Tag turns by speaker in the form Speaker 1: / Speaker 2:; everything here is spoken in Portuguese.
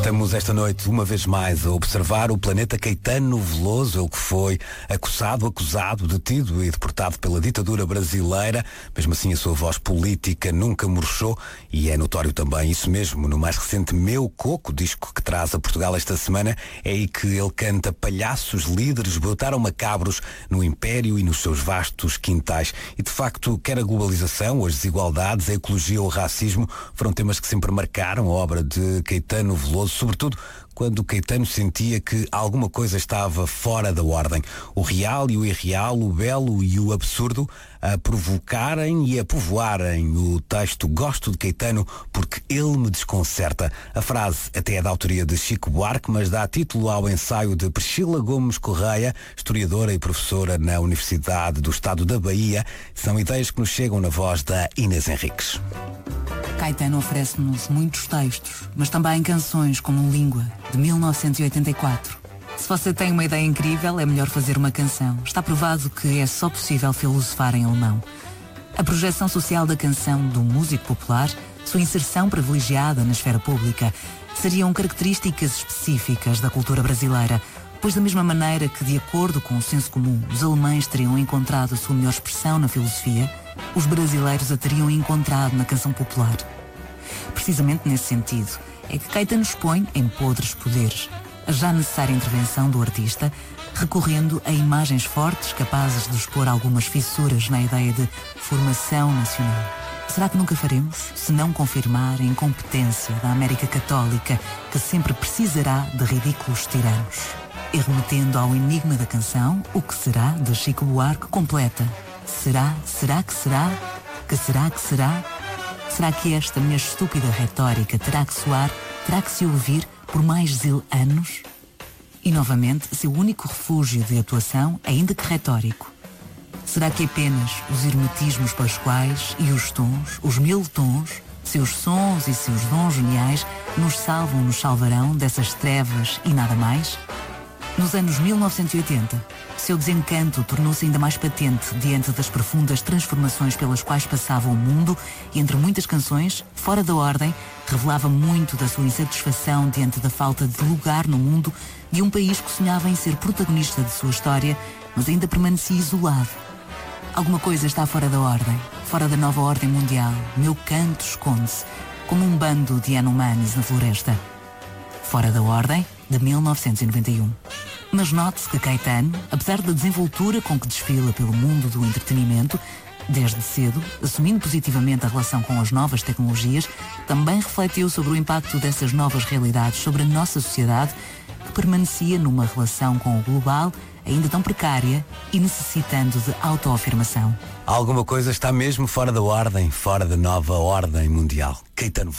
Speaker 1: Estamos esta noite, uma vez mais, a observar o planeta Caetano Veloso, ele que foi acusado, detido e deportado pela ditadura brasileira. Mesmo assim, a sua voz política nunca murchou e é notório também isso mesmo. No mais recente Meu Coco, disco que traz a Portugal esta semana, é aí que ele canta: palhaços líderes brotaram macabros no império e nos seus vastos quintais. E de facto, quer a globalização, as desigualdades, a ecologia ou o racismo foram temas que sempre marcaram a obra de Caetano Veloso, sobretudo quando Caetano sentia que alguma coisa estava fora da ordem. O real e o irreal, o belo e o absurdo a provocarem e a povoarem o texto. Gosto de Caetano porque ele me desconcerta. A frase até é da autoria de Chico Buarque, mas dá título ao ensaio de Priscila Gomes Correia, historiadora e professora na Universidade do Estado da Bahia. São ideias que nos chegam na voz da Inês Henriques.
Speaker 2: Caetano oferece-nos muitos textos, mas também canções como Língua, de 1984. Se você tem uma ideia incrível, é melhor fazer uma canção. Está provado que é só possível filosofar em alemão. A projeção social da canção do músico popular, sua inserção privilegiada na esfera pública, seriam características específicas da cultura brasileira, pois da mesma maneira que, de acordo com o senso comum, os alemães teriam encontrado a sua melhor expressão na filosofia, os brasileiros a teriam encontrado na canção popular. Precisamente nesse sentido, é que Caetano expõe em podres poderes a já necessária intervenção do artista, recorrendo a imagens fortes capazes de expor algumas fissuras na ideia de formação nacional. Será que nunca faremos, se não confirmar a incompetência da América Católica, que sempre precisará de ridículos tiranos? E remetendo ao enigma da canção, O Que Será, de Chico Buarque, completa: será que será? Que será que será? Será que esta minha estúpida retórica terá que soar, terá que se ouvir por mais de anos? E novamente, seu único refúgio de atuação, ainda que retórico. Será que apenas os hermetismos pascuais e os tons, os 1000 tons, seus sons e seus dons geniais, nos salvarão dessas trevas e nada mais? Nos anos 1980, seu desencanto tornou-se ainda mais patente diante das profundas transformações pelas quais passava o mundo e, entre muitas canções, fora da ordem, revelava muito da sua insatisfação diante da falta de lugar no mundo de um país que sonhava em ser protagonista de sua história, mas ainda permanecia isolado. Alguma coisa está fora da ordem, fora da nova ordem mundial. Meu canto esconde-se, como um bando de Yanomamis na floresta. Fora da ordem, de 1991. Mas note-se que Caetano, apesar da desenvoltura com que desfila pelo mundo do entretenimento, desde cedo, assumindo positivamente a relação com as novas tecnologias, também refletiu sobre o impacto dessas novas realidades sobre a nossa sociedade, que permanecia numa relação com o global ainda tão precária e necessitando de autoafirmação.
Speaker 1: Alguma coisa está mesmo fora da ordem, fora da nova ordem mundial. Caetano